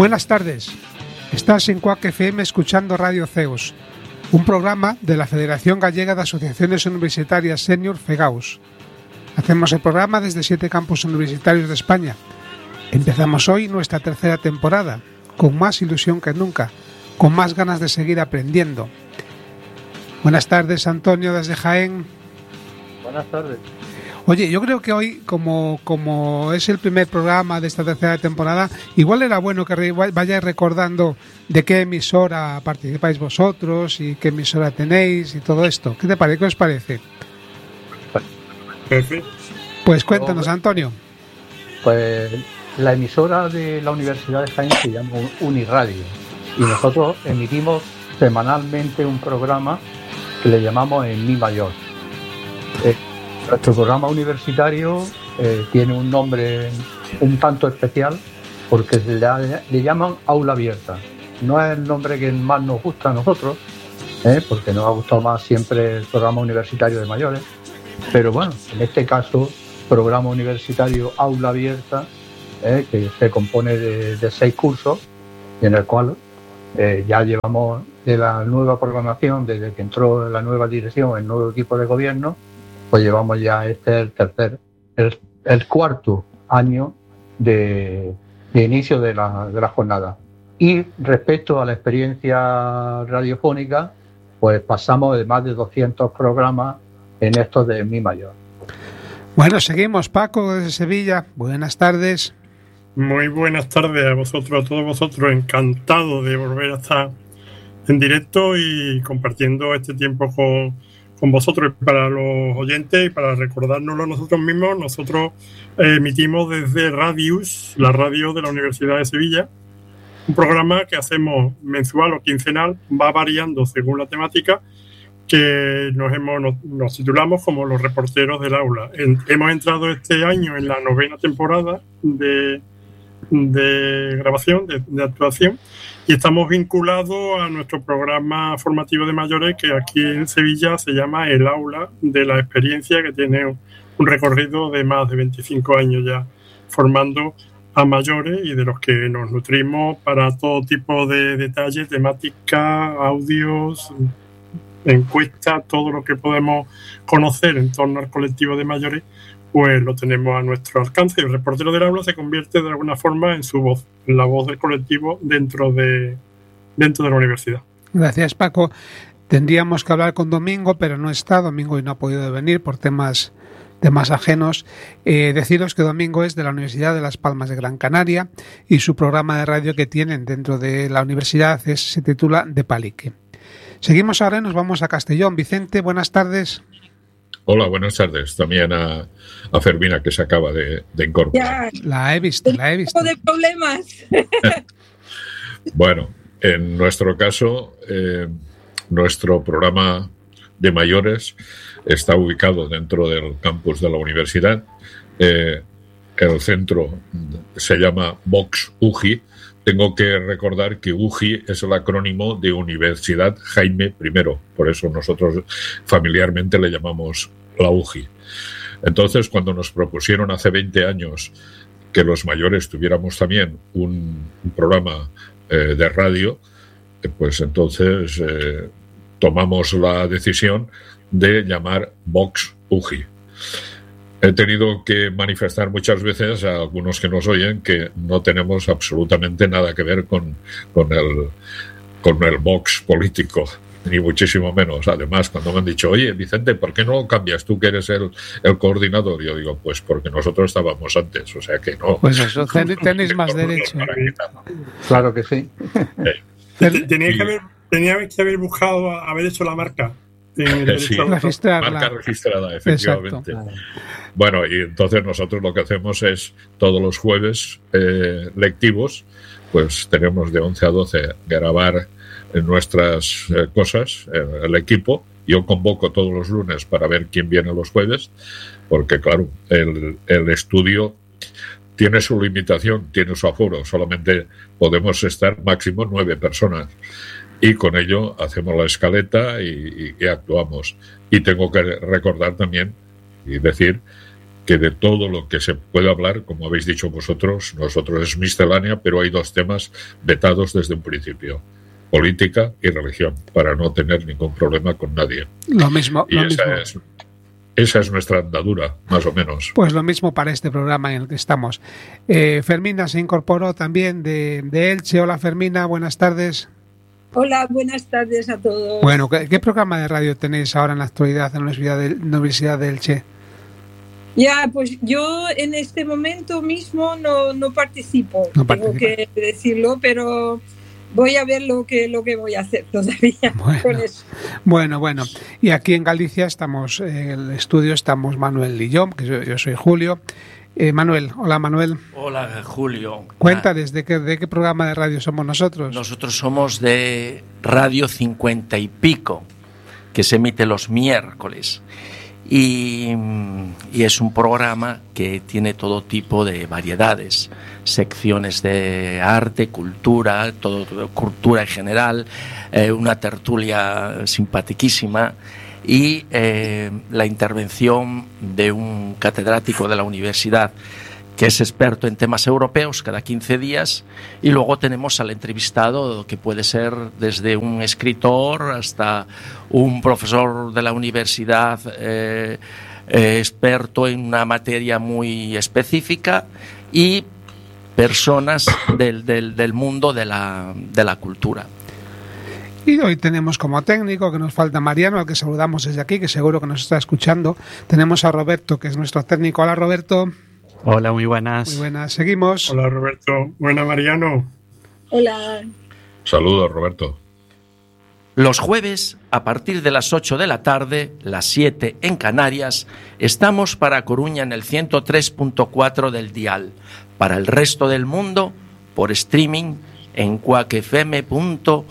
Buenas tardes. Estás en Cuac FM escuchando Radio Ceus, un programa de la Federación Gallega de Asociaciones Universitarias Senior FEGAUS. Hacemos el programa desde 7 campus universitarios de España. Empezamos hoy nuestra tercera temporada, con más ilusión que nunca, con más ganas de seguir aprendiendo. Buenas tardes, Antonio, desde Jaén. Buenas tardes. Oye, yo creo que hoy, como es el primer programa de esta tercera temporada, igual era bueno que vayáis recordando de qué emisora participáis vosotros y qué emisora tenéis y todo esto. ¿Qué os parece? Pues cuéntanos, Antonio. Pues la emisora de la Universidad de Jaén se llama Uniradio y nosotros emitimos semanalmente un programa que le llamamos En Mi Mayor. Nuestro programa universitario tiene un nombre un tanto especial porque le llaman Aula Abierta. No es el nombre que más nos gusta a nosotros, porque nos ha gustado más siempre el programa universitario de mayores, pero bueno, en este caso, programa universitario Aula Abierta, que se compone de 6 cursos y en el cual ya llevamos de la nueva programación, desde que entró la nueva dirección, el nuevo equipo de gobierno, pues llevamos ya el cuarto año de inicio de la jornada. Y respecto a la experiencia radiofónica, pues pasamos de más de 200 programas en estos de Mi Mayor. Bueno, seguimos. Paco, desde Sevilla. Buenas tardes. Muy buenas tardes a vosotros, a todos vosotros. Encantado de volver a estar en directo y compartiendo este tiempo con vosotros. Para los oyentes y para recordárnoslo nosotros mismos, nosotros emitimos desde Radius, la radio de la Universidad de Sevilla, un programa que hacemos mensual o quincenal, va variando según la temática, que nos titulamos como los reporteros del aula. Hemos entrado este año en la 9ª temporada de grabación, de actuación, y estamos vinculados a nuestro programa formativo de mayores que aquí en Sevilla se llama El Aula de la Experiencia, que tiene un recorrido de más de 25 años ya formando a mayores y de los que nos nutrimos para todo tipo de detalles, temática, audios, encuestas, todo lo que podemos conocer en torno al colectivo de mayores, pues lo tenemos a nuestro alcance. Y el reportero del aula se convierte de alguna forma en su voz, en la voz del colectivo dentro de la universidad. Gracias, Paco. Tendríamos que hablar con Domingo, pero no está. Domingo y no ha podido venir por temas ajenos. Deciros que Domingo es de la Universidad de Las Palmas de Gran Canaria y su programa de radio que tienen dentro de la universidad se titula De Palique. Seguimos ahora y nos vamos a Castellón. Vicente, buenas tardes. Hola, buenas tardes. También a Fermina, que se acaba de incorporar. La he visto. de problemas. Bueno, en nuestro caso, nuestro programa de mayores está ubicado dentro del campus de la universidad. El centro se llama Vox UGI. Tengo que recordar que UGI es el acrónimo de Universidad Jaime I, por eso nosotros familiarmente le llamamos la UGI. Entonces, cuando nos propusieron hace 20 años que los mayores tuviéramos también un programa de radio, pues entonces tomamos la decisión de llamar Vox UGI. He tenido que manifestar muchas veces a algunos que nos oyen que no tenemos absolutamente nada que ver con el Vox político, ni muchísimo menos. Además, cuando me han dicho, oye, Vicente, ¿por qué no cambias tú que eres el coordinador? Yo digo, pues porque nosotros estábamos antes, o sea que no. Pues eso, tenéis más derecho. Claro que sí. Tenía que haber buscado, haber hecho la marca. Sí, marca registrada, efectivamente. Exacto. Bueno, y entonces nosotros lo que hacemos es todos los jueves lectivos, pues tenemos de 11 a 12 grabar nuestras cosas, el equipo. Yo convoco todos los lunes para ver quién viene los jueves, porque claro, el estudio tiene su limitación, tiene su aforo, solamente podemos estar máximo 9 personas. Y con ello hacemos la escaleta y actuamos. Y tengo que recordar también y decir que de todo lo que se puede hablar, como habéis dicho vosotros, nosotros es miscelánea, pero hay 2 temas vetados desde un principio: política y religión, para no tener ningún problema con nadie. Lo mismo. Y esa es nuestra andadura, más o menos. Pues lo mismo para este programa en el que estamos. Fermina se incorporó también de Elche. Hola, Fermina, buenas tardes. Hola, buenas tardes a todos. Bueno, ¿qué programa de radio tenéis ahora en la actualidad en la Universidad de Elche? Ya, pues yo en este momento mismo no participo, tengo que decirlo, pero voy a ver lo que voy a hacer todavía con eso. Bueno. Y aquí en Galicia estamos, en el estudio estamos Manuel y yo soy Julio. Manuel, hola Manuel. Hola Julio. Cuéntales de qué programa de radio somos nosotros. Nosotros somos de Radio 50 y Pico, que se emite los miércoles. Y es un programa que tiene todo tipo de variedades, secciones de arte, cultura, cultura en general, una tertulia simpaticísima y la intervención de un catedrático de la universidad que es experto en temas europeos cada 15 días, y luego tenemos al entrevistado, que puede ser desde un escritor hasta un profesor de la universidad experto en una materia muy específica, y personas del mundo de la cultura. Y hoy tenemos como técnico, que nos falta Mariano, al que saludamos desde aquí, que seguro que nos está escuchando. Tenemos a Roberto, que es nuestro técnico. Hola, Roberto. Hola, muy buenas. Muy buenas, seguimos. Hola, Roberto. Buena, Mariano. Hola. Saludos, Roberto. Los jueves, a partir de las 8 de la tarde, las 7 en Canarias, estamos para Coruña en el 103.4 del dial. Para el resto del mundo, por streaming en cuacfm.org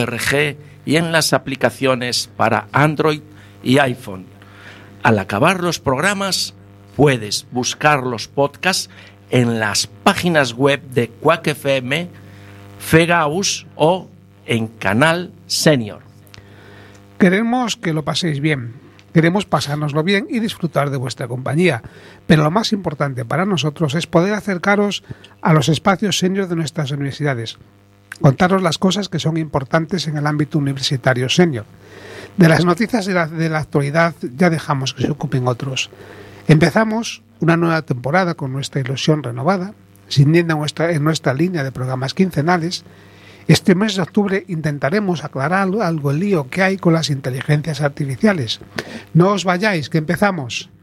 y en las aplicaciones para Android y iPhone. Al acabar los programas, puedes buscar los podcasts en las páginas web de Quack FM, Fegaus o en Canal Senior. Queremos que lo paséis bien, queremos pasárnoslo bien y disfrutar de vuestra compañía, pero lo más importante para nosotros es poder acercaros a los espacios senior de nuestras universidades, contaros las cosas que son importantes en el ámbito universitario senior. De las noticias de la actualidad ya dejamos que se ocupen otros. Empezamos una nueva temporada con nuestra ilusión renovada, siguiendo en nuestra línea de programas quincenales. Este mes de octubre intentaremos aclarar algo el lío que hay con las inteligencias artificiales. No os vayáis, que empezamos.